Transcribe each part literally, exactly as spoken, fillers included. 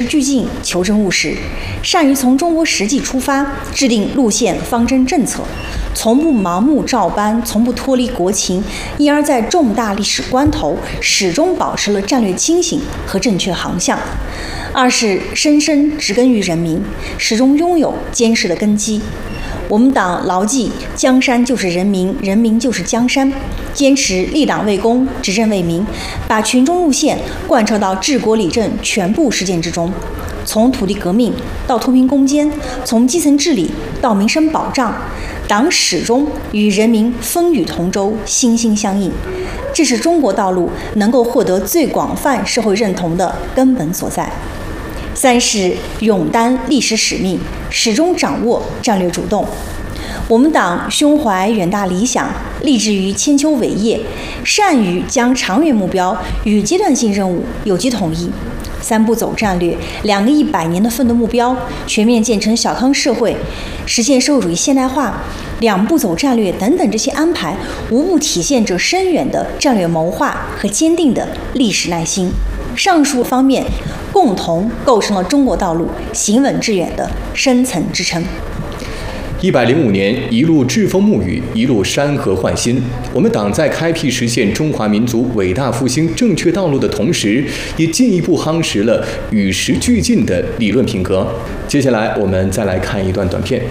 俱进，求真务实，善于从中国实际出发，制定路线、方针、政策，从不盲目照搬，从不脱离国情，因而在重大历史关头始终保持了战略清醒和正确航向。二是深深植根于人民，始终拥有坚实的根基。我们党牢记江山就是人民，人民就是江山，坚持立党为公，执政为民，把群众路线贯彻到治国理政全部实践之中。从土地革命到脱贫攻坚，从基层治理到民生保障，党始终与人民风雨同舟，心心相印。这是中国道路能够获得最广泛社会认同的根本所在。三是勇担历史使命，始终掌握战略主动。我们党胸怀远大理想，立志于千秋伟业，善于将长远目标与阶段性任务有机统一。三步走战略、两个一百年的奋斗目标、全面建成小康社会、实现社会主义现代化、两步走战略等等这些安排，无不体现着深远的战略谋划和坚定的历史耐心。上述方面共同构成了中国道路行稳致远的深层支撑。 一百零五年，一路栉风沐雨，一路山河焕新。我们党在开辟实现中华民族伟大复兴正确道路的同时，也进一步夯实了与时俱进的理论品格。接下来，我们再来看一段短片。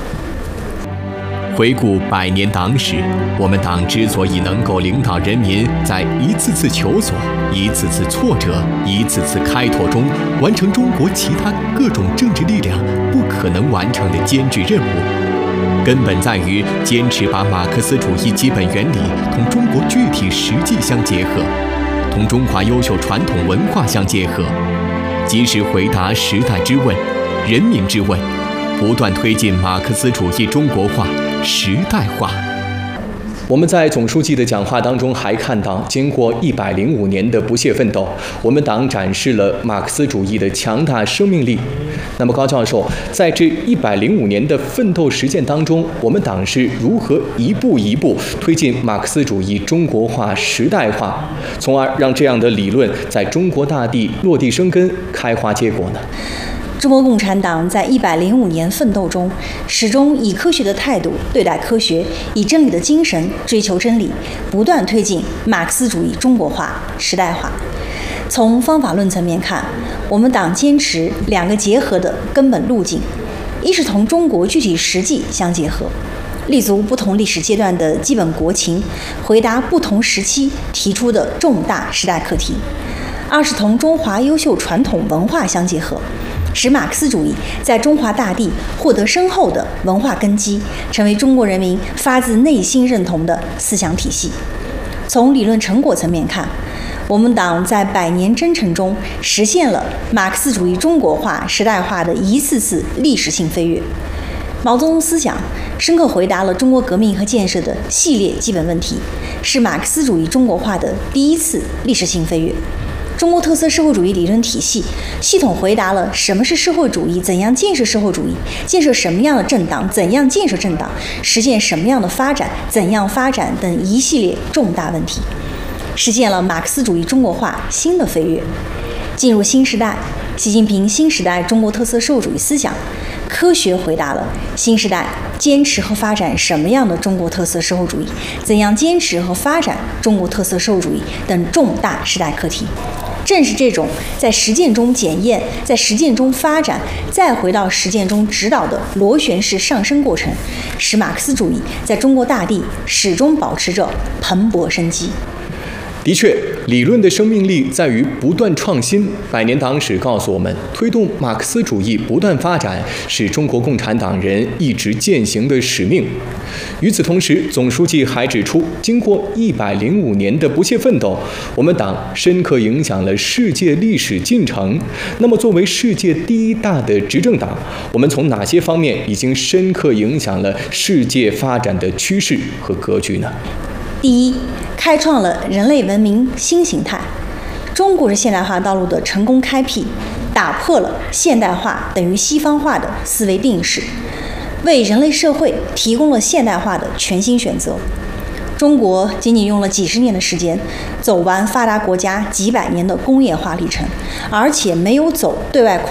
回顾百年党史，我们党之所以能够领导人民在一次次求索、一次次挫折、一次次开拓中，完成中国其他各种政治力量不可能完成的艰巨任务，根本在于坚持把马克思主义基本原理同中国具体实际相结合，同中华优秀传统文化相结合，及时回答时代之问、人民之问，不断推进马克思主义中国化、时代化。我们在总书记的讲话当中还看到，经过一百零五年的不懈奋斗，我们党展示了马克思主义的强大生命力。那么高教授，在这一百零五年的奋斗实践当中，我们党是如何一步一步推进马克思主义中国化、时代化，从而让这样的理论在中国大地落地生根、开花结果呢？ 中国共产党在一百零五年奋斗中，始终以科学的态度对待科学，以真理的精神追求真理，不断推进马克思主义中国化、时代化。从方法论层面看，我们党坚持两个结合的根本路径：一是同中国具体实际相结合，立足不同历史阶段的基本国情，回答不同时期提出的重大时代课题；二是同中华优秀传统文化相结合，使马克思主义在中华大地获得深厚的文化根基，成为中国人民发自内心认同的思想体系。从理论成果层面看，我们党在百年征程中实现了马克思主义中国化、时代化的一次次历史性飞跃。毛泽东思想深刻回答了中国革命和建设的系列基本问题，是马克思主义中国化的第一次历史性飞跃。中国特色社会主义理论体系系统回答了什么是社会主义、怎样建设社会主义、建设什么样的政党、怎样建设政党、实现什么样的发展、怎样发展等一系列重大问题，实现了马克思主义中国化新的飞跃。进入新时代，习近平新时代中国特色社会主义思想科学回答了新时代坚持和发展什么样的中国特色社会主义、怎样坚持和发展中国特色社会主义等重大时代课题。正是这种在实践中检验、在实践中发展、再回到实践中指导的螺旋式上升过程，使马克思主义在中国大地始终保持着蓬勃生机。 的确，理论的生命力在于不断创新。百年党史告诉我们，推动马克思主义不断发展是中国共产党人一直践行的使命。与此同时，总书记还指出，经过一百零五年的不懈奋斗，我们党深刻影响了世界历史进程。那么，作为世界第一大的执政党，我们从哪些方面已经深刻影响了世界发展的趋势和格局呢？ 第一，开创了人类文明新形态。中国式现代化道路的成功开辟，打破了现代化等于西方化的思维定式，为人类社会提供了现代化的全新选择。中国仅仅用了几十年的时间，走完发达国家几百年的工业化历程，而且没有走对外